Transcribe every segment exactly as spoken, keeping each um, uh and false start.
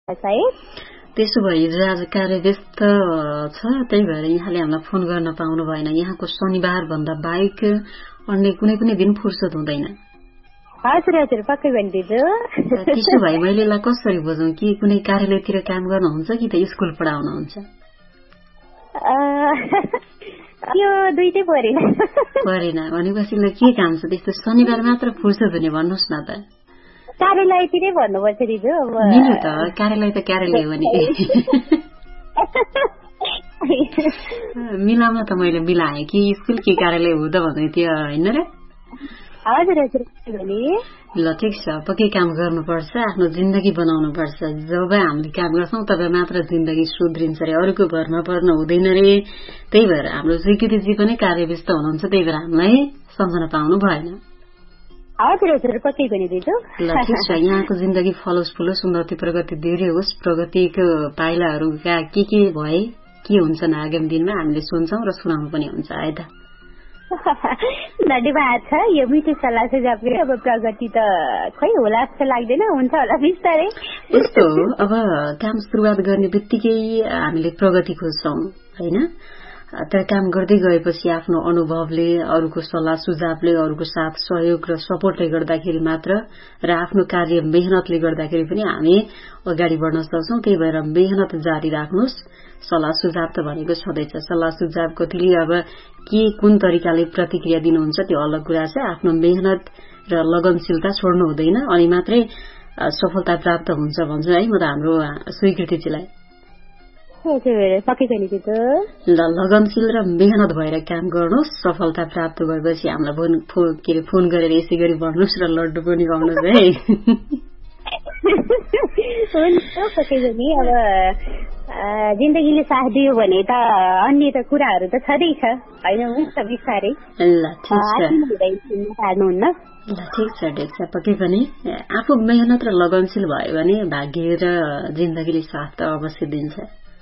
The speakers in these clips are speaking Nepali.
त्यसो भए हिजो आज कार्य व्यस्त छ, त्यही भएर यहाँले हामीलाई फोन गर्न पाउनु भएन। यहाँको शनिबार भन्दा बाहेक अन्य कुनै पनि दिन फुर्सद हुँदैन? हजुर हजुर पक्कै पनि दिजु। त्यसो भए मैले यसलाई कसरी बुझौँ कि कुनै कार्यालयतिर काम गर्नुहुन्छ कि त स्कुल पढाउनुहुन्छ? यो दुईटै परेन। परेन भनेपछि के काम छ त्यस्तो शनिबार मात्र फुर्सद हुने भन्नुहोस् न त। कार्यालयतिरै भन्नुपर्छ दिजु। मिल्यो त, कार्यालय त कार्यालय हो नि। मिलाउन त मैले मिलाएँ कि स्कुल के कार्यालय हो त भन्दै थियो होइन र? हजुर हजुर। ल ठिक छ, पक्कै काम गर्नुपर्छ, आफ्नो जिन्दगी बनाउनु पर्छ। जब हामीले काम गर्छौँ तब मात्र जिन्दगी सुध्रिन्छ रे, अरूको भरमा पर्न हुँदैन रे। त्यही भएर हाम्रो स्वीकृतिजी पनि कार्यव्यस्त हुनुहुन्छ, त्यही भएर हामीलाई सम्झन पाउनु भएन। हजुर हजुर पक्कै पनि दिजु। ल ठिक छ, यहाँको जिन्दगी फलोस् फुलोस्, उन्नति प्रगति धेरै होस्। प्रगतिको पाइलाहरूका के के भए के हुन्छन् आगामी दिनमा हामीले सुन्छौँ र सुनाउनु पनि हुन्छ है त। धन्यवाद छ यो मिठो सल्लाह सुझावले। अब प्रगति त खै होला जस्तो लाग्दैन, हुन्छ होला बिस्तारै। यस्तो हो, अब काम सुरुवात गर्ने बित्तिकै हामीले प्रगति खोज्छौँ होइन, तर काम गर्दै गएपछि आफ्नो अनुभवले, अरूको सल्लाह सुझावले, अरूको साथ सहयोग र सपोर्टले गर्दाखेरि मात्र र आफ्नो कार्य मेहनतले गर्दाखेरि पनि हामी अगाडि बढ्न सक्छौँ। त्यही भएर मेहनत जारी राख्नुहोस्। सल्लाह सुझाव त भनेको छँदैछ, सल्लाह सुझाव कतिले अब के कुन तरिकाले प्रतिक्रिया दिनुहुन्छ त्यो अलग कुरा छ। आफ्नो मेहनत र लगनशीलता छोड्नु हुँदैन, अनि मात्रै सफलता प्राप्त हुन्छ भन्छु है म त हाम्रो स्वीकृतिजीलाई। ल लगनशील र मेहनत भएर काम गर्नुहोस्, सफलता प्राप्त भएपछि हामीलाई के अरे फोन गरेर यसै गरी भन्नुहोस् र लड्डु पनि खुवाउनुहोस् है। अब जिन्दगीले साथ दियो भने त अन्य त कुराहरू त छँदैछ होइन, हुन्छ बिस्तारै। ल ठिक छ, ल ठिक छ ठिक छ, पक्कै पनि आफू मेहनत र लगनशील भयो भने भाग्य र जिन्दगीले साथ त अवश्य दिन्छ।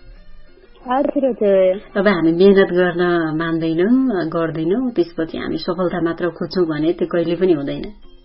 अब हामी मेहनत गर्न मान्दैनौँ गर्दैनौँ, त्यसपछि हामी सफलता मात्र खोज्छौँ भने त्यो कहिले पनि हुँदैन।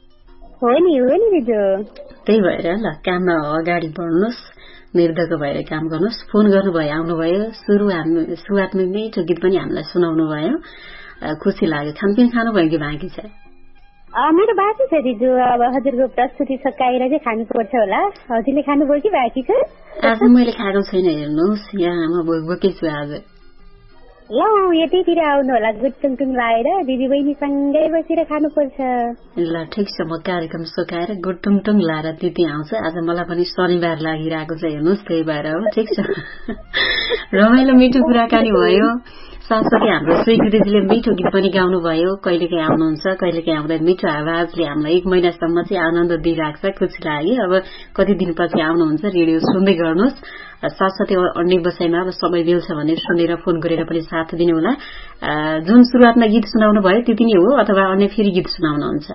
त्यही भएर ल काममा अगाडि बढ्नुहोस्, निर्धक भएर काम गर्नुहोस्। फोन गर्नुभयो, आउनुभयो, सुरु हामी सुरुवातमा मिठो गीत पनि हामीलाई सुनाउनु भयो, खुसी लाग्यो। खानपिन खानुभयो कि बाँकी छ? मेरो बाँकी छ दिजु। अब हजुरको प्रस्तुति सकाएर चाहिँ खानुपर्छ होला। हजुरले खानुभयो कि बाँकी छ? आज मैले खाएको छैन, हेर्नुहोस् यहाँ म भोकभोकै छु आज। ल यतैतिर आउनु होला, गुटुङटुङ लाएर दिदी बहिनीसँगै बसेर खानुपर्छ। ल ठिक छ, म कार्यक्रम सकाएर गुटुङटुङ लाएर त्यति आउँछ। आज मलाई पनि शनिबार लागिरहेको छ हेर्नुहोस्, त्यही भएर हो। ठिक छ, रमाइलो मिठो कुराकानी भयो। साथसाथै हाम्रो स्वीकृतिले मिठो गीत पनि गाउनु भयो। कहिलेकाहीँ आउनुहुन्छ, कहिलेकाहीँ आउँदा मिठो आवाजले हामीलाई एक महिनासम्म चाहिँ आनन्द दिइराख्छ, खुसी लाग्यो। अब कति दिनपछि आउनुहुन्छ, रेडियो सुन्दै गर्नुहोस्। साथसाथै अन्य बसाइमा अब समय मिल्छ भने सुनेर फोन गरेर पनि साथ दिनु होला। जुन सुरुवातमा गीत सुनाउनु भयो त्यति नै हो अथवा अन्य फेरि गीत सुनाउनुहुन्छ?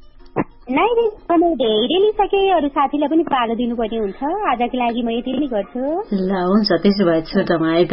धेरै सके अरू साथीलाई पनि पालो दिनुपर्ने हुन्छ, आजको लागि म यति नै गर्छु। ल हुन्छ, त्यसो भए छुटमा है त।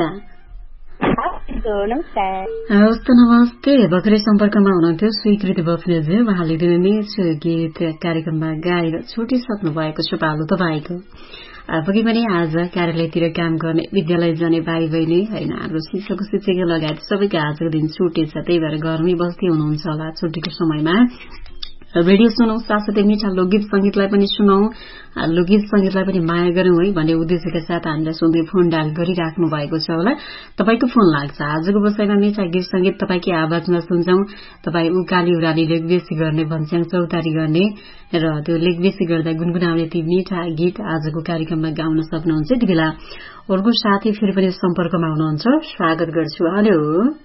हवस् त, नमस्ते। भर्खरै सम्पर्कमा हुनुहुन्थ्यो स्वीकृति बस्नेजी, उहाँले दिने गीत कार्यक्रममा गाएर छुटिसक्नु भएको छ पालो तपाईँको। पक्कै पनि आज कार्यालयतिर काम गर्ने, विद्यालय जाने भाइ बहिनी होइन, हाम्रो शिक्षक शिक्षिका लगायत सबैको आजको दिन छुट्टी छ, त्यही भएर घरमै बस्दै हुनुहुन्छ होला छुट्टीको समयमा। रेडियो सुनौ, साथसाथै मिठा लोकगीत संगीतलाई पनि सुनौ, लोकगीत संगीतलाई पनि माया गरौँ है भन्ने उद्देश्यका साथ हामीलाई सुन्दै फोन डायल गरिराख्नु भएको छ होला। तपाईँको फोन लाग्छ। आजको बसाइमा मिठा गीत संगीत तपाईँकै आवाजमा सुन्छौं। तपाईँ उकाली उराली लेख बेसी गर्ने, भन्स्याङ चौतारी गर्ने र त्यो लेख बेसी गर्दा गुनगुनाउने ती मिठा गीत आजको कार्यक्रममा गाउन सक्नुहुन्छ। यति बेला अर्को साथी फेरि पनि सम्पर्कमा हुनुहुन्छ, स्वागत गर्छु। हेलो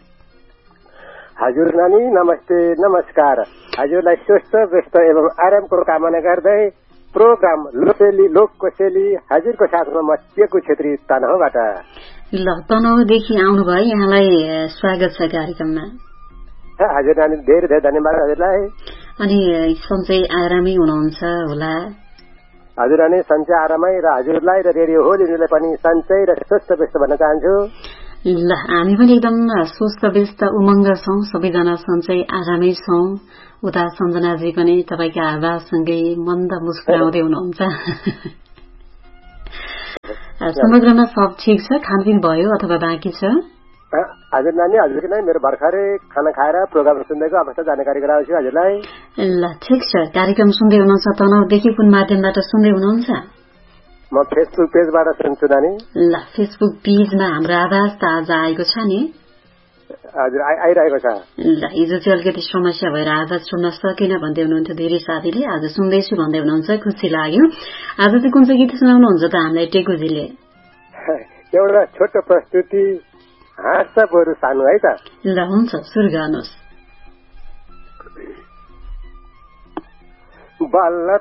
हजुर नानी, नमस्ते नमस्कार। हजुरलाई स्वस्थ व्यस्त एवं आरामको कामना गर्दै प्रोग्राम लोसेली लोक कोसेली हजुरको साथमा म चेकु छेत्री तनहुबाट। ल तनहुदेखि आउनुभयो, यहाँलाई स्वागत छ कार्यक्रममा। हजुर नानी, धेरै धेरै धन्यवाद हजुरलाई। अनि सन्चै आरामै हुनुहुन्छ होला? हजुर नानी, सन्चै आरामै र हजुरलाई र रेडियो होलीलाई पनि सन्चै र स्वस्थ व्यस्त भन्न चाहन्छु। ल हामी पनि एकदम स्वस्थ व्यस्त उमङ्ग छौं, सबैजना सन्चै आरामै छौं। उता सञ्जनाजी पनि तपाईँको आवाजसँगै मन्द मुस्कुराउँदै हुनुहुन्छ। समग्रमा सब ठिक छ? खानपिन भयो अथवा बाँकी छ? हजुर नानी, हजुर नै मेरो भर्खरै खाना खाएर प्रोग्राम सुन्दैको अवस्था जानकारी गराउँछु हजुरलाई। ल ठिक छ। कार्यक्रम सुन्दै हुनुहुन्छ तनहुँदेखि कुन माध्यमबाट सुन्दै हुनुहुन्छ? म फेसबुक पेजबाट सुन्छु नानी। ल फेसबुक पेजमा हाम्रो आवाज त आज आएको छ नि? हजुर आइरहेको छ। ल हिजो चाहिँ अलिकति समस्या भएर आवाज सुन्न सकेन भन्दै हुनुहुन्थ्यो धेरै साथीले। आज सुन्दैछु भन्दै हुनुहुन्छ, खुसी लाग्यो। आज चाहिँ कुन चाहिँ गीत सुनाउनुहुन्छ त हामीलाई टेकुजीले? एउटा छोटो प्रस्तुति, हाँस बरु सानो है त। ल हुन्छ, सुरु गर्नुहोस्। बल्ल